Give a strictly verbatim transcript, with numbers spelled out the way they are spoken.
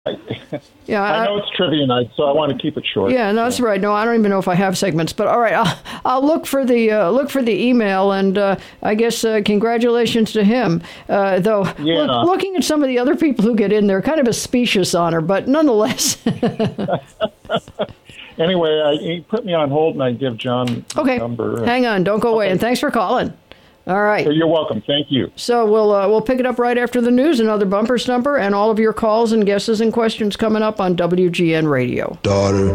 Yeah, I know it's trivia night, so I want to keep it short. Yeah, no, that's right. No, I don't even know if I have segments, but all right, I'll, I'll look for the uh, look for the email, and uh, I guess uh, congratulations to him. Uh, though, Yeah. look, looking at some of the other people who get in there, kind of a specious honor, but nonetheless. Anyway, I, he put me on hold, and I give John Okay, the number. hang on, don't go away, Okay. and thanks for calling. All right. You're welcome. Thank you. So we'll uh, we'll pick it up right after the news, another bumper stumper, and all of your calls and guesses and questions coming up on W G N Radio. Daughter.